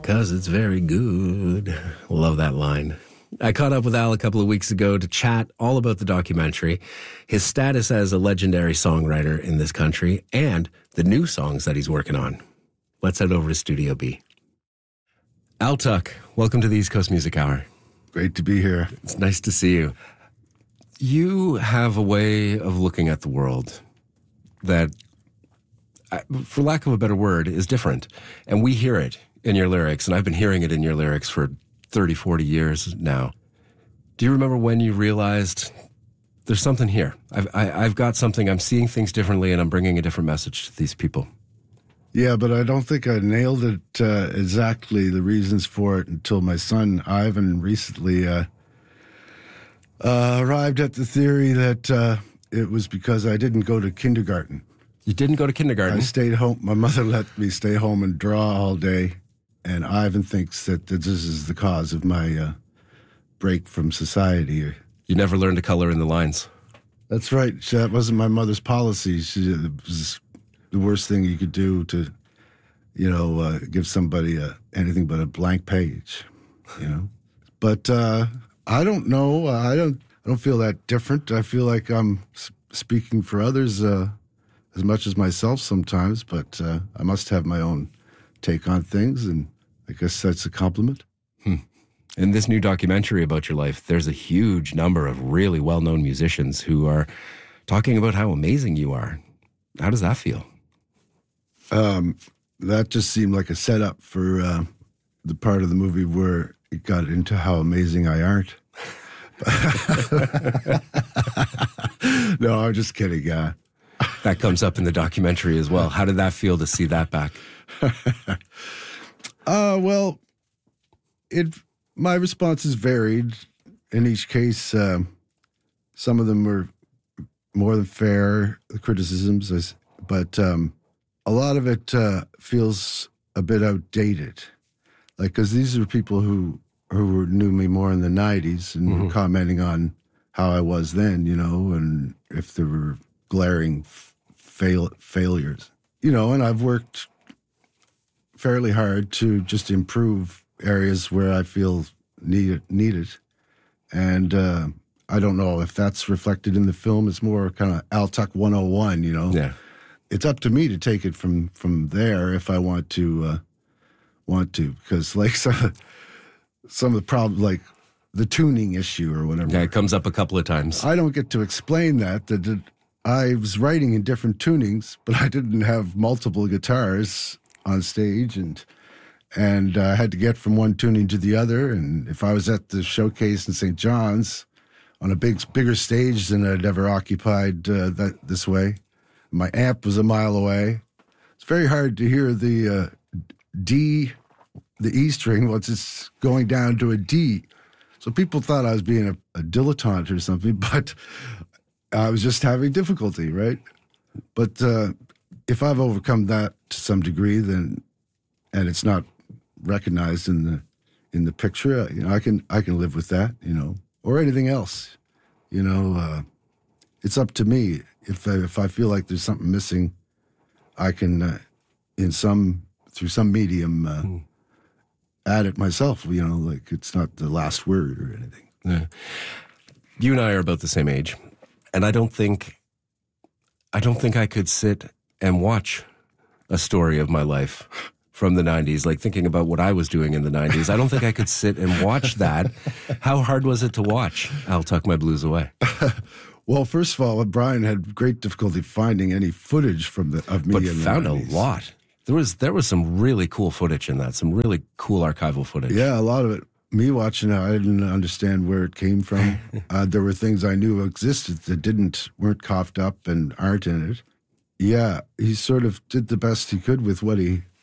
because it's very good. Love that line. I caught up with Al a couple of weeks ago to chat all about the documentary, his status as a legendary songwriter in this country, and the new songs that he's working on. Let's head over to Studio B. Al Tuck, welcome to the East Coast Music Hour. Great to be here. It's nice to see you. You have a way of looking at the world that, for lack of a better word, is different. And we hear it in your lyrics, and I've been hearing it in your lyrics for 30, 40 years now. Do you remember when you realized there's something here? I've got something, I'm seeing things differently, and I'm bringing a different message to these people? Yeah, but I don't think I nailed it exactly, the reasons for it, until my son, Ivan, recently arrived at the theory that it was because I didn't go to kindergarten. You didn't go to kindergarten? I stayed home. My mother let me stay home and draw all day, and Ivan thinks that this is the cause of my break from society. You never learned to color in the lines? That's right. That wasn't my mother's policy. It was the worst thing you could do to, give somebody anything but a blank page, But I don't know. I don't feel that different. I feel like I'm speaking for others as much as myself sometimes, but I must have my own take on things, and I guess that's a compliment. In this new documentary about your life, there's a huge number of really well-known musicians who are talking about how amazing you are. How does that feel? That just seemed like a setup for the part of the movie where it got into how amazing I aren't. No, I'm just kidding. That comes up in the documentary as well. How did that feel to see that back? Well, my responses varied. In each case, some of them were more than fair, the criticisms, but a lot of it feels a bit outdated. Like, because these are people who knew me more in the 90s and were commenting on how I was then, and if there were glaring failures. And I've worked fairly hard to just improve areas where I feel needed. And I don't know if that's reflected in the film. It's more kind of Al Tuck 101, Yeah. It's up to me to take it from there if I want to, because like some of the problems, like the tuning issue or whatever. Yeah, it comes up a couple of times. I don't get to explain that I was writing in different tunings, but I didn't have multiple guitars on stage, and I had to get from one tuning to the other. And if I was at the showcase in St. John's on a bigger stage than I'd ever occupied this way, my amp was a mile away. It's very hard to hear the D, the E string, once it's going down to a D. So people thought I was being a dilettante or something, but I was just having difficulty, right? But if I've overcome that to some degree, and it's not recognized in the picture, I can live with that, or anything else, It's up to me. If I feel like there's something missing, I can, through some medium, add it myself. Like it's not the last word or anything. Yeah. You and I are about the same age, and I don't think I could sit and watch a story of my life from the 90s, like thinking about what I was doing in the 90s. I don't think I could sit and watch that. How hard was it to watch I'll Tuck My Blues Away? Well, first of all, Brian had great difficulty finding any footage of me. But in the found 90s. A lot. There was some really cool footage in that, some really cool archival footage. Yeah, a lot of it. Me watching it, I didn't understand where it came from. There were things I knew existed that weren't coughed up and aren't in it. Yeah, he sort of did the best he could with what he